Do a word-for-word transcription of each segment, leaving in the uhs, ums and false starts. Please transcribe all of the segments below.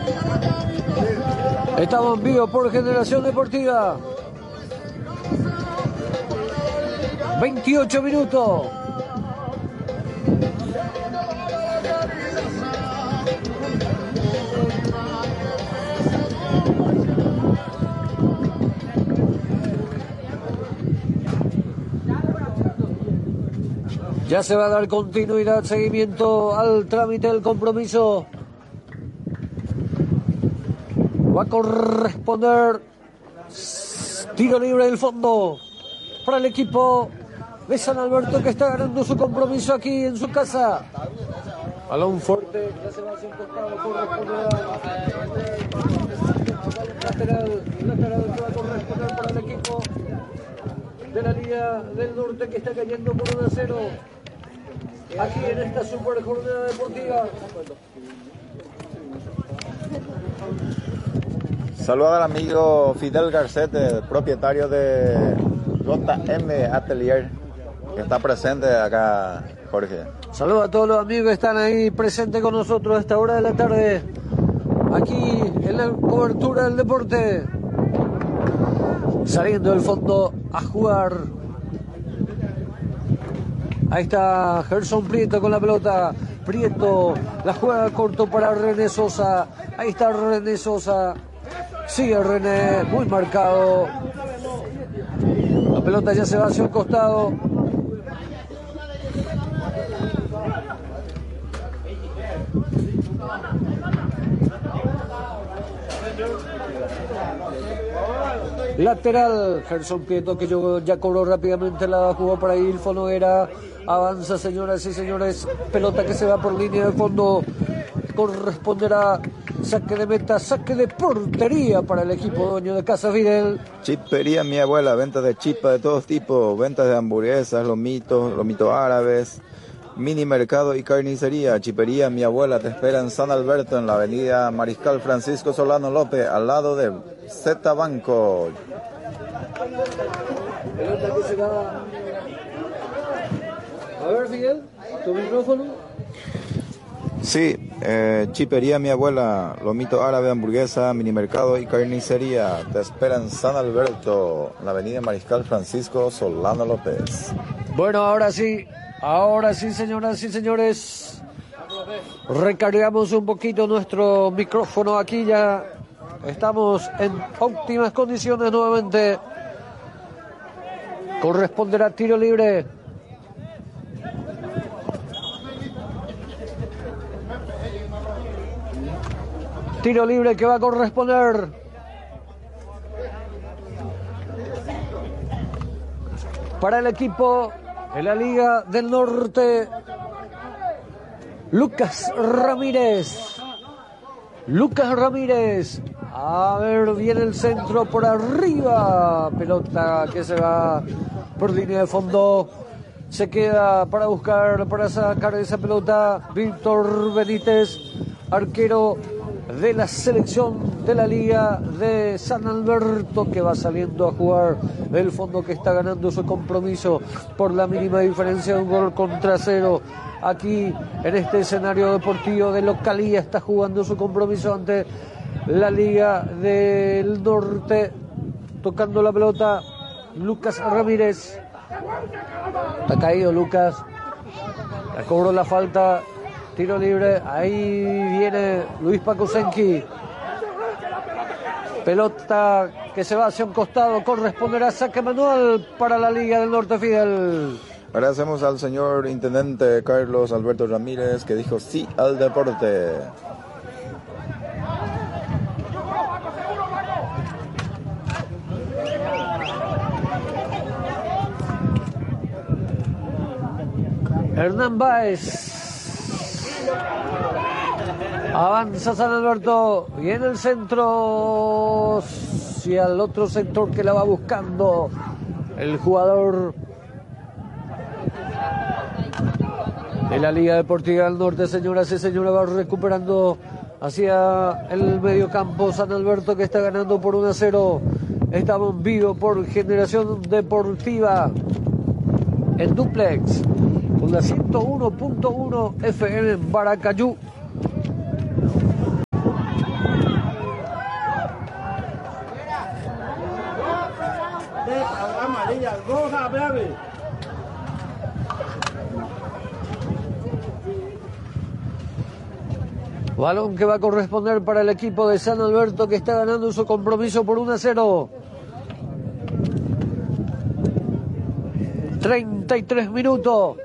Estamos en vivo por Generación Deportiva. veintiocho minutos. Ya se va a dar continuidad, seguimiento al trámite del compromiso. Va a corresponder tiro libre del fondo para el equipo de San Alberto, que está ganando su compromiso aquí en su casa. Balón fuerte, ya se va hacia un costado, corresponderá lateral, lateral que va a corresponder para el equipo de la Liga del Norte, que está cayendo por uno a cero aquí en esta super jornada deportiva. Saludos al amigo Fidel Garcete, propietario de J M Atelier, que está presente acá, Jorge. Saludos a todos los amigos que están ahí presentes con nosotros a esta hora de la tarde, aquí en la cobertura del deporte. Saliendo del fondo a jugar. Ahí está Gerson Prieto con la pelota. Prieto la juega corto para René Sosa. Ahí está René Sosa. Sigue René, muy marcado. La pelota ya se va hacia un costado. Lateral, Gerson Prieto, que yo ya cobró rápidamente, la jugó para Ilfo Noguera. Avanza, señoras y señores. Pelota que se va por línea de fondo. Corresponderá saque de meta, saque de portería para el equipo dueño de Casa Fidel. Chipería Mi Abuela, ventas de chispas de todos tipos, ventas de hamburguesas, lomitos, lomitos árabes, mini mercado y carnicería. Chipería Mi Abuela te espera en San Alberto, en la avenida Mariscal Francisco Solano López, al lado de Z Banco. Pelota que se va. A ver, Fidel, tu micrófono. Sí, eh, Chipería Mi Abuela, lomito árabe, hamburguesa, mini mercado y carnicería. Te espera en San Alberto, en la avenida Mariscal Francisco Solano López. Bueno, ahora sí, ahora sí, señoras y señores. Recargamos un poquito nuestro micrófono aquí, ya estamos en óptimas condiciones nuevamente. Corresponderá tiro libre. Tiro libre que va a corresponder para el equipo de la Liga del Norte. Lucas Ramírez. Lucas Ramírez. A ver, viene el centro por arriba. Pelota que se va por línea de fondo. Se queda para buscar, para sacar esa pelota Víctor Benítez, arquero de la selección de la Liga de San Alberto, que va saliendo a jugar el fondo, que está ganando su compromiso por la mínima diferencia de un gol contra cero. Aquí en este escenario deportivo de localía está jugando su compromiso ante la Liga del Norte. Tocando la pelota Lucas Ramírez. Está caído Lucas. Le cobró la falta. Tiro libre, ahí viene Luis Pacusenki. Pelota que se va hacia un costado, corresponderá saque manual para la Liga del Norte, Fidel. Agradecemos al señor intendente Carlos Alberto Ramírez, que dijo sí al deporte. Hernán Báez. Avanza San Alberto, viene el centro hacia el otro sector que la va buscando el jugador de la Liga Deportiva del Norte. Señoras y señores, va recuperando hacia el mediocampo San Alberto, que está ganando por uno a cero. Estamos en vivo por Generación Deportiva en Duplex con la ciento uno punto uno F M en Baracayú. Balón que va a corresponder para el equipo de San Alberto, que está ganando su compromiso por uno a cero. treinta y tres minutos.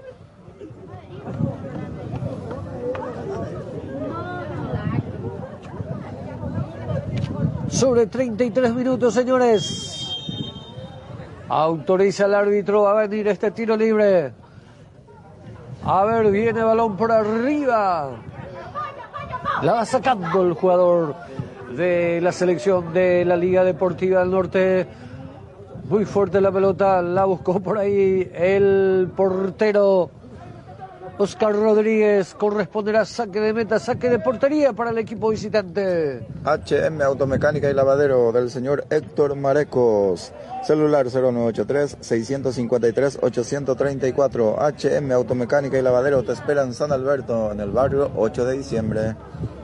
Sobre treinta y tres minutos, señores. Autoriza el árbitro a venir este tiro libre. A ver, viene balón por arriba. La va sacando el jugador de la selección de la Liga Deportiva del Norte. Muy fuerte la pelota, la buscó por ahí el portero Oscar Rodríguez. Corresponderá saque de meta, saque de portería para el equipo visitante. H M Automecánica y Lavadero del señor Héctor Marecos. Celular cero nueve ocho tres, seis cinco tres, ocho tres cuatro. H M Automecánica y Lavadero te espera en San Alberto, en el barrio ocho de diciembre.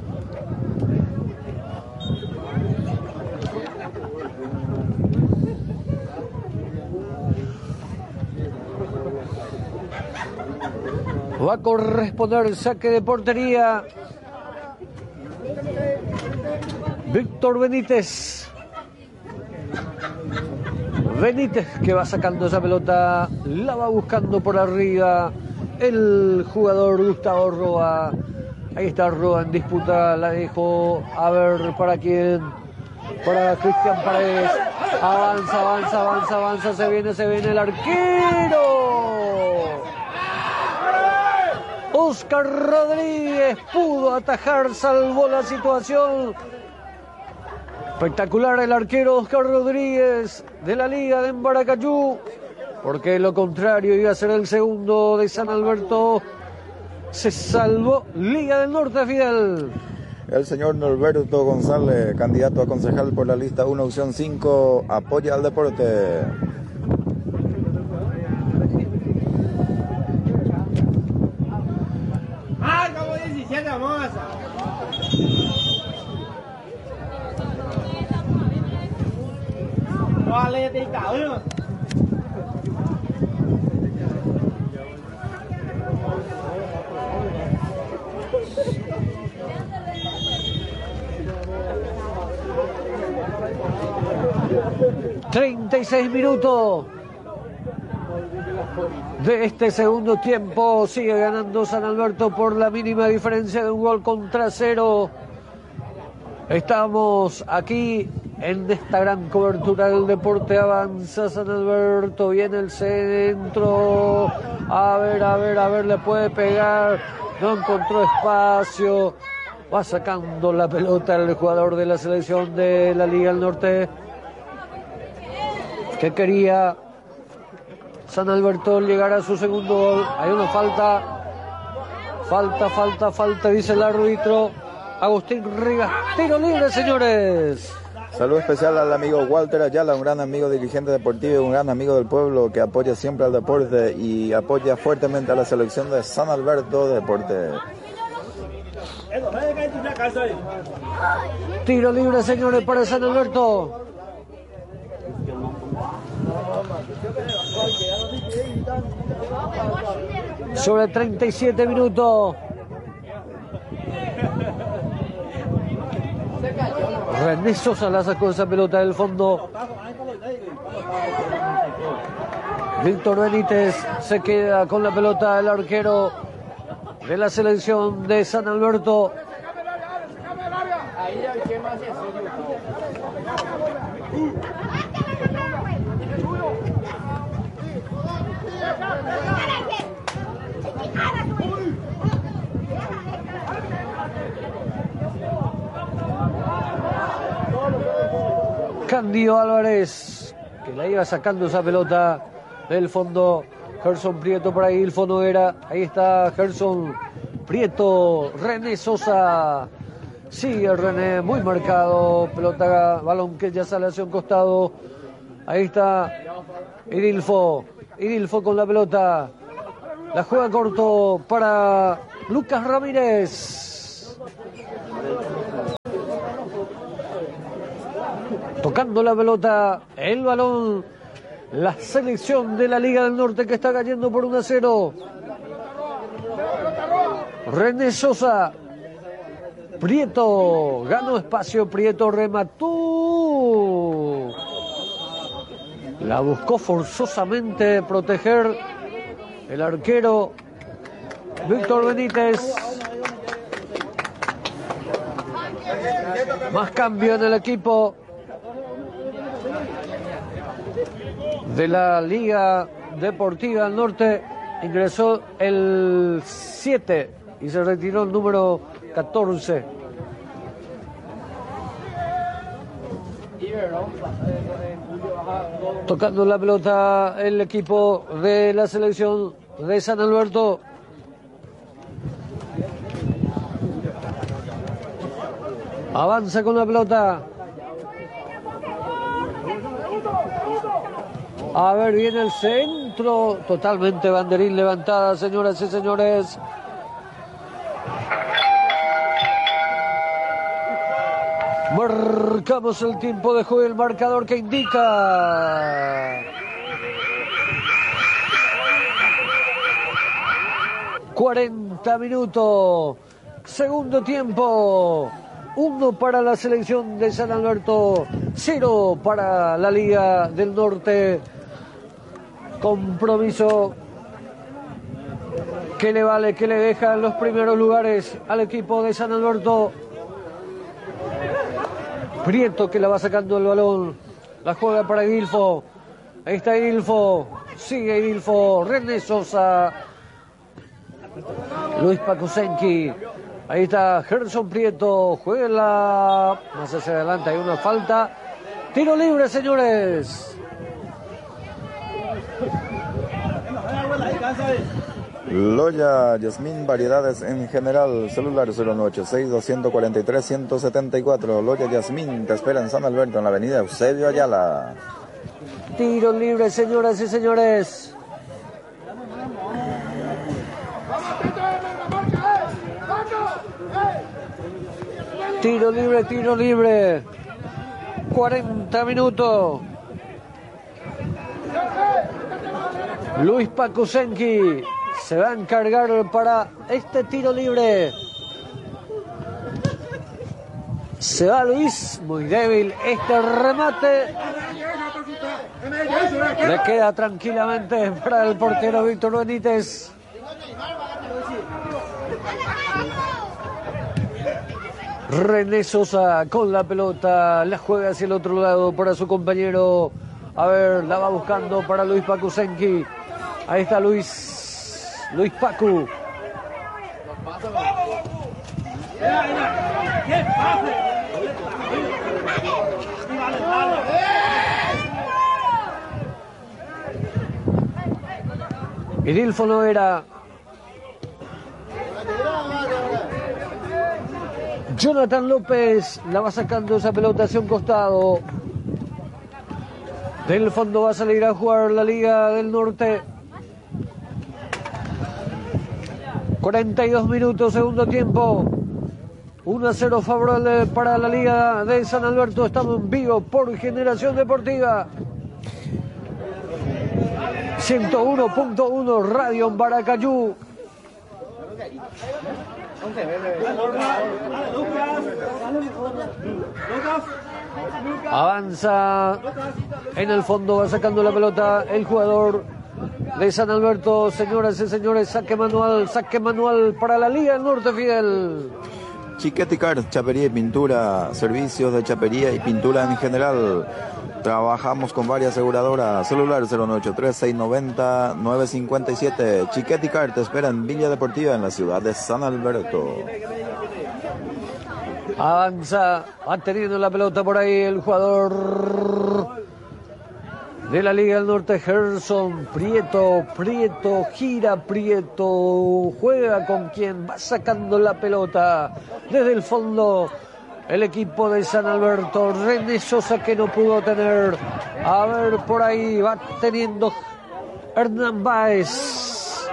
Va a corresponder el saque de portería. Víctor Benítez. Benítez que va sacando esa pelota. La va buscando por arriba el jugador Gustavo Roa. Ahí está Roa en disputa. La dejó a ver para quién. Para Cristian Paredes. Avanza, avanza, avanza, avanza. Se viene, se viene el arquero. Oscar Rodríguez pudo atajar, salvó la situación. Espectacular el arquero Oscar Rodríguez de la Liga de Embaracayú, porque lo contrario iba a ser el segundo de San Alberto. Se salvó Liga del Norte, Fidel. El señor Norberto González, candidato a concejal por la lista uno, opción cinco, apoya al deporte. treinta y seis minutos de este segundo tiempo. Sigue ganando San Alberto por la mínima diferencia de un gol contra cero. Estamos aquí en esta gran cobertura del deporte. Avanza San Alberto, viene el centro. A ver, a ver, a ver, le puede pegar. No encontró espacio. Va sacando la pelota el jugador de la selección de la Liga del Norte, que quería San Alberto llegar a su segundo gol. Hay una falta. Falta, falta, falta, dice el árbitro. Agustín Rivas. Tiro libre, señores. Saludo especial al amigo Walter Ayala, un gran amigo dirigente deportivo y un gran amigo del pueblo que apoya siempre al deporte y apoya fuertemente a la selección de San Alberto de Deporte. Tiro libre, señores, para San Alberto. Sobre treinta y siete minutos. René Sosa la sacó esa pelota del fondo. Víctor Benítez se queda con la pelota, el arquero de la selección de San Alberto. Candido Álvarez, que la iba sacando esa pelota del fondo. Gerson Prieto por ahí, el fondo era. Ahí está Gerson Prieto. René Sosa. Sigue René, muy marcado. Pelota, balón que ya sale hacia un costado. Ahí está Idilfo. Idilfo con la pelota. La juega corto para Lucas Ramírez. Tocando la pelota, el balón, la selección de la Liga del Norte que está cayendo por uno a cero. René Sosa. Prieto ganó espacio, Prieto remató. La buscó forzosamente proteger el arquero Víctor Benítez. Más cambio en el equipo de la Liga Deportiva del Norte. Ingresó el siete y se retiró el número catorce. Tocando la pelota el equipo de la selección de San Alberto. Avanza con la pelota. A ver, viene el centro. Totalmente banderín levantada, señoras y señores. Marcamos el tiempo de juego, el marcador que indica cuarenta minutos. Segundo tiempo. Uno para la selección de San Alberto, cero para la Liga del Norte. Compromiso que le vale, que le deja en los primeros lugares al equipo de San Alberto. Prieto que la va sacando el balón, la juega para Idilfo. Ahí está Idilfo, sigue Idilfo, René Sosa, Luis Pakusenki. Ahí está Gerson Prieto, juega la... más hacia adelante, hay una falta. Tiro libre, señores. Loya, Yasmín, variedades en general, celular cero nueve ocho seis, dos cuatro tres, uno siete cuatro. Loya, Yasmín, te espera en San Alberto, en la avenida Eusebio Ayala. Tiro libre, señoras y señores. Tiro libre, tiro libre. cuarenta minutos. Luis Pakusenki se va a encargar para este tiro libre. Se va Luis, muy débil este remate. Le queda tranquilamente para el portero Víctor Benítez. René Sosa con la pelota, la juega hacia el otro lado para su compañero. A ver, la va buscando para Luis Pakusenki. Ahí está Luis, Luis Pacu. Idilfo no era. Jonathan López la va sacando esa pelota hacia un costado. Del fondo va a salir a jugar la Liga del Norte. cuarenta y dos minutos, segundo tiempo. uno a cero favorable para la Liga de San Alberto. Estamos en vivo por Generación Deportiva. ciento uno punto uno Radio en Baracayú. Avanza en el fondo, va sacando la pelota el jugador de San Alberto. Señoras y señores, saque manual, saque manual para la Liga del Norte, Fidel. Chiqueticar, chapería y pintura, servicios de chapería y pintura en general. Trabajamos con varias aseguradoras. Celular cero nueve ocho tres, seis nueve cero, nueve cinco siete. Chiqueticar te espera en Villa Deportiva en la ciudad de San Alberto. Avanza, va teniendo la pelota por ahí el jugador de la Liga del Norte, Gerson Prieto. Prieto, gira Prieto, juega con quien va sacando la pelota desde el fondo. El equipo de San Alberto, René Sosa que no pudo tener. A ver, por ahí va teniendo Hernán Báez.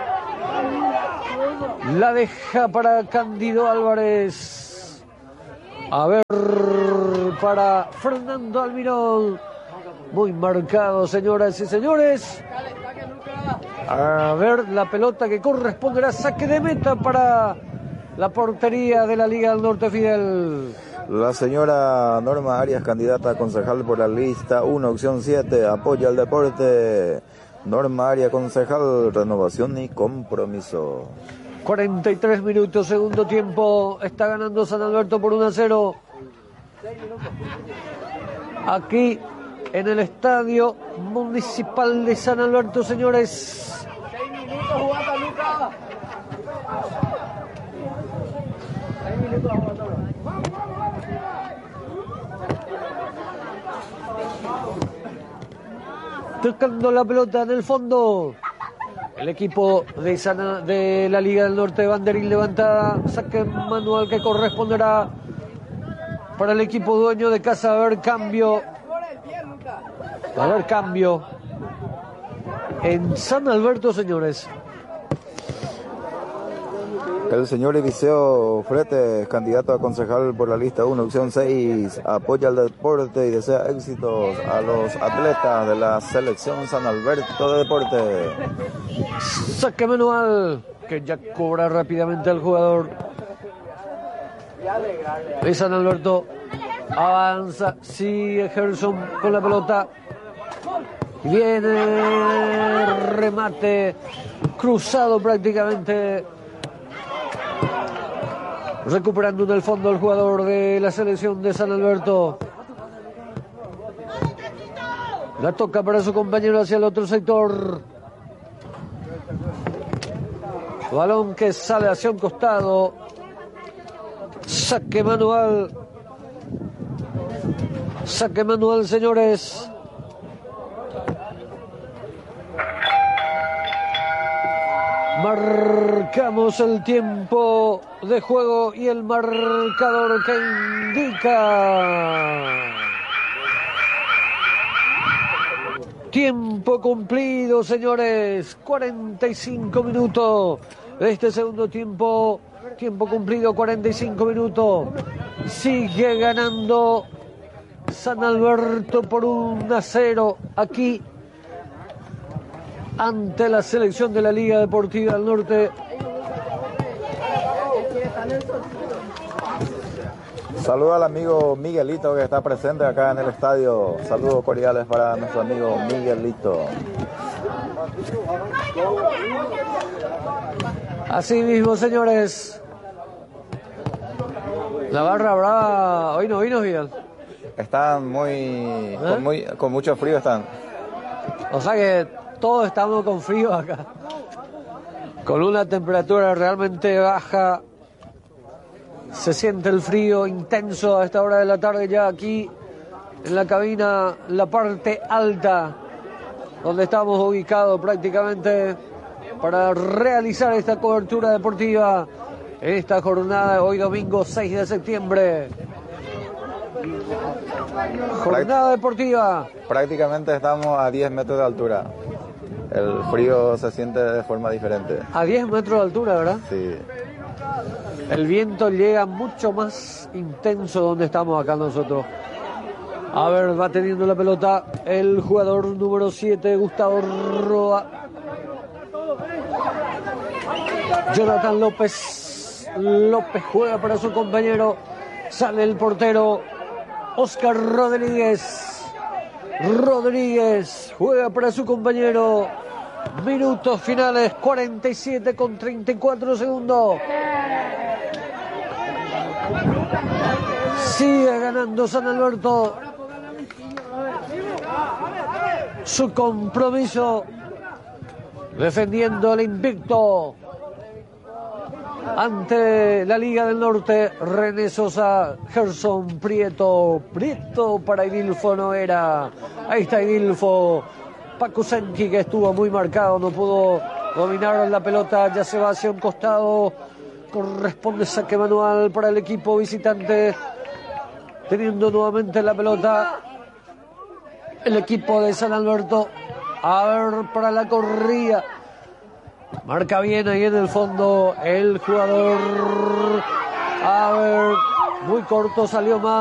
La deja para Cándido Álvarez. A ver, para Fernando Almirón. Muy marcado, señoras y señores. A ver, la pelota que corresponderá saque de meta para la portería de la Liga del Norte, Fidel. La señora Norma Arias, candidata a concejal por la lista uno, opción siete, apoya al deporte. Norma Arias, concejal, renovación y compromiso. cuarenta y tres minutos, segundo tiempo, está ganando San Alberto por uno a cero. Aquí en el Estadio Municipal de San Alberto, señores. seis minutos jugando, Lucas. seis minutos jugando. Tocando la pelota en el fondo. El equipo de, Sana, de la Liga del Norte, banderín levantada, saque manual que corresponderá para el equipo dueño de casa. Va a haber cambio. Va a haber cambio en San Alberto, señores. El señor Eliseo Fretes, candidato a concejal por la lista uno, opción seis, apoya al deporte y desea éxitos a los atletas de la selección San Alberto de deporte. Saque manual que ya cobra rápidamente al jugador de San Alberto. Avanza, sigue Gerson con la pelota. Viene remate cruzado prácticamente. Recuperando en el fondo el jugador de la selección de San Alberto. La toca para su compañero hacia el otro sector. Balón que sale hacia un costado. Saque manual. Saque manual, señores. Marcamos el tiempo de juego y el marcador que indica tiempo cumplido, señores. cuarenta y cinco minutos de este segundo tiempo. Tiempo cumplido, cuarenta y cinco minutos. Sigue ganando San Alberto por uno a cero aquí ante la selección de la Liga Deportiva del Norte. Saludo al amigo Miguelito que está presente acá en el estadio. Saludos cordiales para nuestro amigo Miguelito. Así mismo, señores. La barra brava hoy no vino bien. Están muy, ¿Eh? con muy con mucho frío están. O sea que todos estamos con frío acá. Con una temperatura realmente baja. Se siente el frío intenso a esta hora de la tarde ya aquí en la cabina, la parte alta, donde estamos ubicados prácticamente para realizar esta cobertura deportiva en esta jornada, hoy domingo seis de septiembre. Jornada deportiva. Prácticamente estamos a diez metros de altura. El frío se siente de forma diferente. A diez metros de altura, ¿verdad? Sí. El viento llega mucho más intenso donde estamos acá nosotros. A ver, va teniendo la pelota el jugador número siete, Gustavo Roa. Jonathan López. López juega para su compañero. Sale el portero Oscar Rodríguez. Rodríguez juega para su compañero. Minutos finales, cuarenta y siete con treinta y cuatro segundos. Sigue ganando San Alberto su compromiso, defendiendo el invicto ante la Liga del Norte. René Sosa, Gerson Prieto, Prieto para Idilfo no era. Ahí está Idilfo. Paco Senki, que estuvo muy marcado, no pudo dominar la pelota, ya se va hacia un costado. Corresponde saque manual para el equipo visitante, teniendo nuevamente la pelota el equipo de San Alberto. A ver, para la corrida, marca bien ahí en el fondo el jugador. A ver, muy corto, salió mal.